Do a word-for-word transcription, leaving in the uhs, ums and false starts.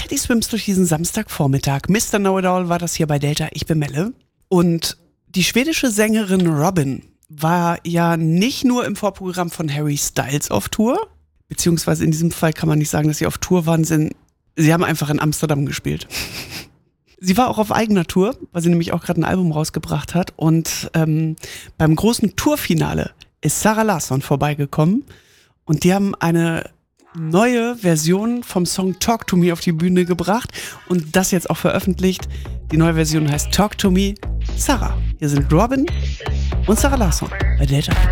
Party Swims durch diesen Samstagvormittag. Mister Know-It-All war das hier bei Delta. Ich bin Melle. Und die schwedische Sängerin Robyn war ja nicht nur im Vorprogramm von Harry Styles auf Tour, beziehungsweise in diesem Fall kann man nicht sagen, dass sie auf Tour waren, sind, sie haben einfach in Amsterdam gespielt. Sie war auch auf eigener Tour, weil sie nämlich auch gerade ein Album rausgebracht hat. Und ähm, beim großen Tourfinale ist Zara Larsson vorbeigekommen. Und die haben eine neue Version vom Song Talk to Me auf die Bühne gebracht. Und das jetzt auch veröffentlicht. Die neue Version heißt Talk to Me, Zara. Hier sind Robyn und Zara Larsson bei Delta.